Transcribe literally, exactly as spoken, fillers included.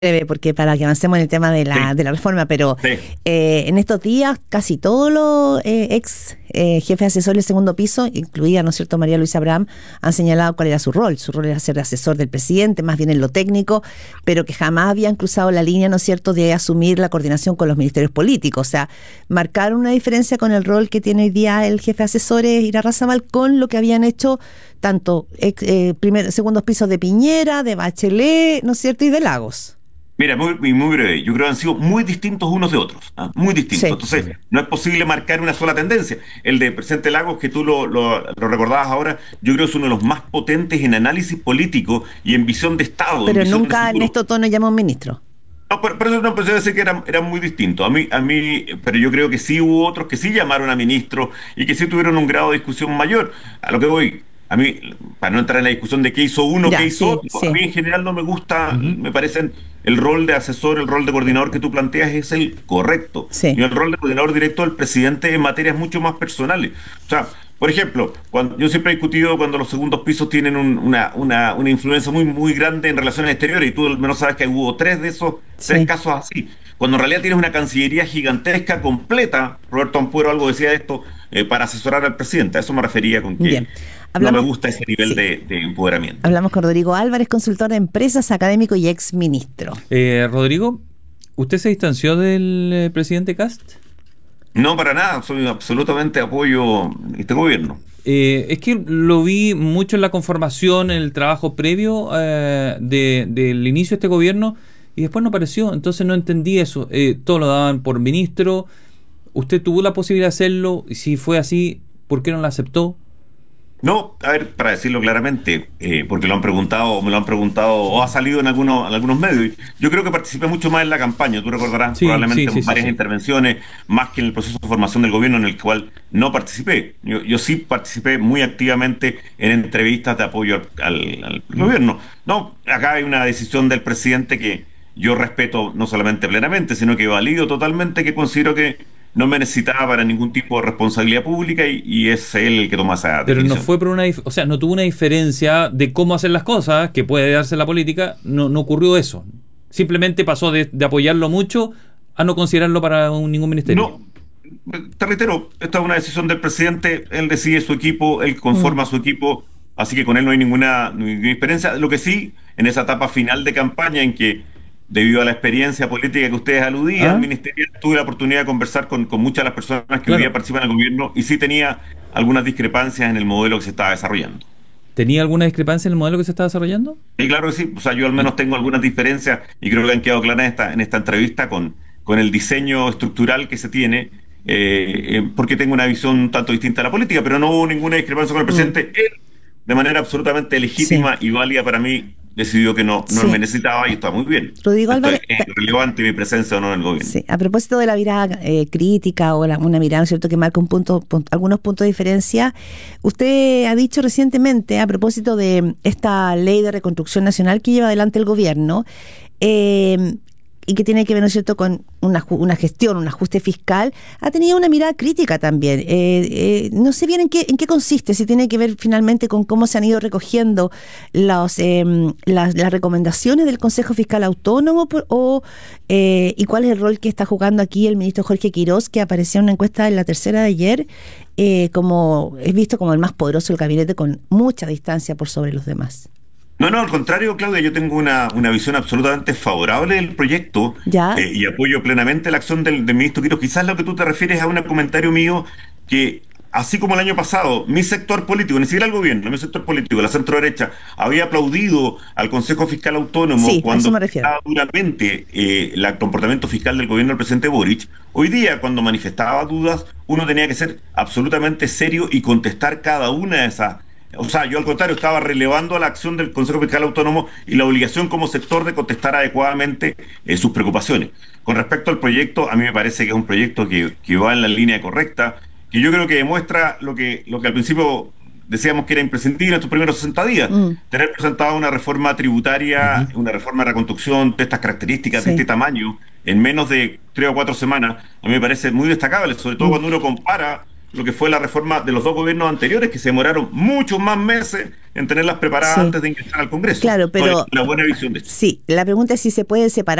breve, porque para que avancemos en el tema de la, Sí, de la reforma, pero sí. eh, en estos días casi todos los eh, ex eh, jefes asesores del segundo piso, incluida, ¿no es cierto?, María Luisa Abraham, han señalado cuál era su rol. Su rol era ser asesor del presidente, más bien en lo técnico, pero que jamás habían cruzado la línea, ¿no es cierto?, de asumir la coordinación con los ministerios políticos. O sea, marcar una diferencia con el rol que tiene hoy día el jefe de asesores, Irarrázaval, con lo que habían hecho tanto ex, eh, primer, segundos pisos de Piñera, de Bachelet, ¿no es cierto?, y de Lagos. Mira, muy, muy muy breve. Yo creo que han sido muy distintos unos de otros, ¿ah? Muy distintos. Sí. Entonces, no es posible marcar una sola tendencia. El de presidente Lagos, que tú lo, lo, lo recordabas ahora, yo creo que es uno de los más potentes en análisis político y en visión de Estado, en Pero visión de nunca en futuro. estos tonos llamó un ministro. No, pero, pero eso no pensé decir que eran, eran muy distintos. A mí, a mí, pero yo creo que sí hubo otros que sí llamaron a ministros y que sí tuvieron un grado de discusión mayor. A lo que voy, a mí, para no entrar en la discusión de qué hizo uno, qué Ya, hizo sí, otro, a sí. mí en general no me gusta, Ujú. me parecen el rol de asesor, el rol de coordinador que tú planteas es el correcto. Sí. Y el rol de coordinador directo del presidente en materias mucho más personales. O sea, por ejemplo, cuando, yo siempre he discutido cuando los segundos pisos tienen un- una, una, una influencia muy, muy grande en relaciones exteriores, y tú al menos sabes que hubo tres de esos, tres Sí. casos así. Cuando en realidad tienes una cancillería gigantesca, completa, Roberto Ampuero algo decía de esto, eh, para asesorar al presidente. A eso me refería con que Bien. no me Hablamos, gusta ese nivel sí. de, de empoderamiento. Hablamos con Rodrigo Álvarez, consultor de empresas, académico y ex ministro. Eh, Rodrigo, ¿usted se distanció del eh, presidente Kast? No, para nada, soy absolutamente apoyo este gobierno. Eh, es que lo vi mucho en la conformación, en el trabajo previo eh, de- del inicio de este gobierno y después no apareció, entonces no entendí eso. Eh, todo lo daban por ministro, usted tuvo la posibilidad de hacerlo y si fue así, ¿por qué no lo aceptó? No, a ver, para decirlo claramente, eh, porque lo han preguntado, o me lo han preguntado, o ha salido en algunos, en algunos medios. Yo creo que participé mucho más en la campaña. Tú recordarás Sí, probablemente sí, sí, sí, varias sí. intervenciones, más que en el proceso de formación del gobierno, en el cual no participé. Yo, yo sí participé muy activamente en entrevistas de apoyo al, al- al Mm. gobierno. No, acá hay una decisión del presidente que yo respeto no solamente plenamente, sino que valido totalmente, que considero que no me necesitaba para ningún tipo de responsabilidad pública y, y es él el que toma esa Pero no definición. fue por una, dif- o sea, no tuvo una diferencia de cómo hacer las cosas que puede darse en la política, no, no ocurrió eso. Simplemente pasó de, de apoyarlo mucho a no considerarlo para un- ningún ministerio. No, te reitero, esta es una decisión del presidente, él decide su equipo, él conforma su equipo, así que con él no hay ninguna, ninguna diferencia. Lo que sí, en esa etapa final de campaña en que, debido a la experiencia política que ustedes aludían, ¿Ah? ministerial, tuve la oportunidad de conversar con, con muchas de las personas que hoy Claro. día participan en el gobierno y sí tenía algunas discrepancias en el modelo que se estaba desarrollando. ¿Tenía alguna discrepancia en el modelo que se estaba desarrollando? Y claro que sí, o sea, yo al menos tengo algunas diferencias y creo que han quedado claras en esta, en esta entrevista con, con el diseño estructural que se tiene, eh, eh, porque tengo una visión un tanto distinta de la política, pero no hubo ninguna discrepancia con el Mm. presidente. Él, de manera absolutamente Sí. legítima y válida para mí, decidió que no, no Sí. me necesitaba y está muy bien. Rodrigo Esto es Álvarez, es relevante mi presencia o no en el gobierno. sí, a propósito de la mirada eh, crítica o la- una mirada, ¿no es cierto?, que marca un punto, pun- algunos puntos de diferencia. Usted ha dicho recientemente, a propósito de esta ley de reconstrucción nacional que lleva adelante el gobierno, eh, y que tiene que ver, ¿no es cierto?, con una, ju- una gestión, un ajuste fiscal, ha tenido una mirada crítica también. Eh, eh, no sé bien en qué, en qué consiste, si tiene que ver finalmente con cómo se han ido recogiendo los, eh, las, las recomendaciones del Consejo Fiscal Autónomo por- o eh, y cuál es el rol que está jugando aquí el ministro Jorge Quirós, que apareció en una encuesta en la tercera de ayer, eh, como es visto como el más poderoso del gabinete con mucha distancia por sobre los demás. No, no, al contrario, Claudia, yo tengo una, una visión absolutamente favorable del proyecto ¿Ya? eh, y apoyo plenamente la acción del, del ministro Quiroz. Quizás lo que tú te refieres a un comentario mío que, así como el año pasado, mi sector político, ni siquiera el gobierno, mi sector político, la centro derecha, había aplaudido al Consejo Fiscal Autónomo Sí, a cuando eso me refiero. criticaba duramente eh, el comportamiento fiscal del gobierno del presidente Boric. Hoy día, cuando manifestaba dudas, uno tenía que ser absolutamente serio y contestar cada una de esas. O sea, yo al contrario estaba relevando a la acción del Consejo Fiscal Autónomo y la obligación como sector de contestar adecuadamente eh, sus preocupaciones. Con respecto al proyecto, a mí me parece que es un proyecto que, que va en la línea correcta, que yo creo que demuestra lo que, lo que al principio decíamos que era imprescindible en estos primeros sesenta días, Mm, tener presentada una reforma tributaria, Ujú. una reforma de reconstrucción de estas características, de sí. este tamaño, en menos de tres o cuatro semanas, a mí me parece muy destacable, sobre todo Mm, cuando uno compara lo que fue la reforma de los dos gobiernos anteriores, que se demoraron muchos más meses en tenerlas preparadas sí. antes de ingresar al Congreso. Claro, pero no, la buena visión de esto. Sí, la pregunta es si se puede separar